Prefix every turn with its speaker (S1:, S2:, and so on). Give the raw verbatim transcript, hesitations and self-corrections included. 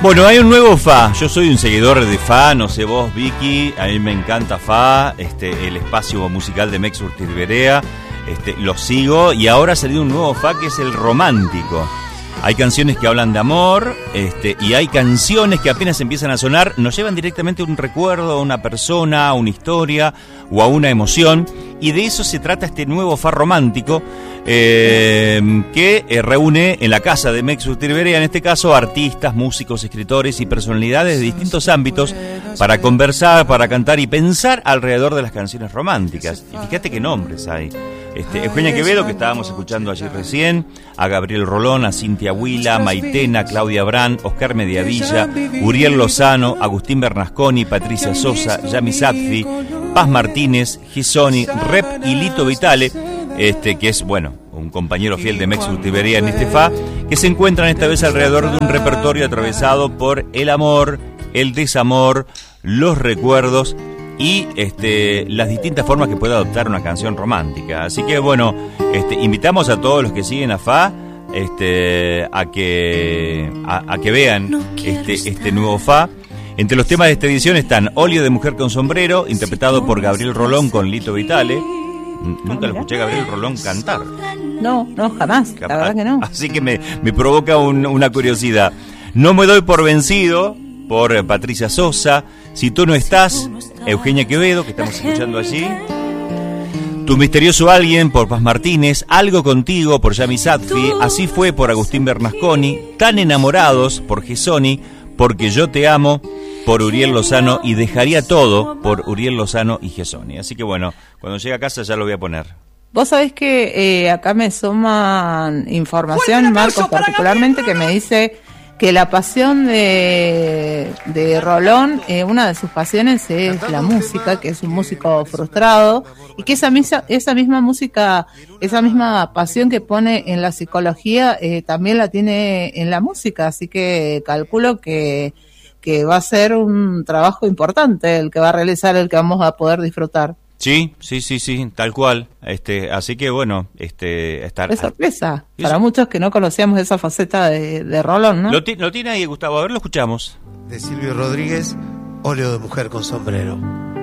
S1: Bueno, hay un nuevo Fa. Yo soy un seguidor de Fa, no sé vos, Vicky. A mí me encanta Fa, este, el espacio musical de Mex Urtiberea. Este, lo sigo y ahora ha salido un nuevo Fa que es el romántico. Hay canciones que hablan de amor, este, y hay canciones que apenas empiezan a sonar, nos llevan directamente a un recuerdo, a una persona, a una historia o a una emoción. Y de eso se trata este nuevo Fa romántico, eh, que eh, reúne en la casa de Mex Urtiberea, en este caso, artistas, músicos, escritores y personalidades de distintos ámbitos para conversar, para cantar y pensar alrededor de las canciones románticas. Y fíjate qué nombres hay. Este, Eugenia Quevedo, que estábamos escuchando allí recién, a Gabriel Rolón, a Cintia Huila, Maitena, Claudia Brand, Oscar Mediavilla, Uriel Lozano, Agustín Bernasconi, Patricia Sosa, Yami Sadfi, Paz Martínez, Gisoni, Rep y Lito Vitale, este, que es, bueno, un compañero fiel de Mex Urtiberea en este Fa, que se encuentran esta vez alrededor de un repertorio atravesado por el amor, el desamor, los recuerdos y este, las distintas formas que puede adoptar una canción romántica. Así que bueno, este, invitamos a todos los que siguen a Fa este, a, que, a, a que vean este, este nuevo Fa. Entre los temas de esta edición están Óleo de mujer con sombrero, interpretado por Gabriel Rolón con Lito Vitale. Nunca lo escuché a Gabriel Rolón cantar.
S2: No, no, jamás, la verdad que no.
S1: Así que me, me provoca un, una curiosidad. No me doy por vencido, por Patricia Sosa. Si tú no estás, Eugenia Quevedo, que estamos escuchando allí. Tu misterioso alguien, por Paz Martínez. Algo contigo, por Yami Sadfi. Así fue, por Agustín Bernasconi. Tan enamorados, por Gisoni. Porque yo te amo, por Uriel Lozano. Y dejaría todo, por Uriel Lozano y Gisoni. Así que bueno, cuando llegue a casa ya lo voy a poner.
S2: Vos sabés que eh, acá me suman información, Marcos, particularmente, que me dice que la pasión de, de Rolón, eh, una de sus pasiones es la música, que es un músico frustrado, y que esa misma, esa misma música, esa misma pasión que pone en la psicología, eh, también la tiene en la música, así que calculo que, que va a ser un trabajo importante el que va a realizar, el que vamos a poder disfrutar.
S1: Sí, sí, sí, sí, tal cual. Este, así que bueno, este, estar.
S2: Es sorpresa para muchos que no conocíamos esa faceta de, de Rolón, ¿no?
S1: Lo, lo tiene ahí, Gustavo. A ver, lo escuchamos.
S3: De Silvio Rodríguez, Óleo de mujer con sombrero.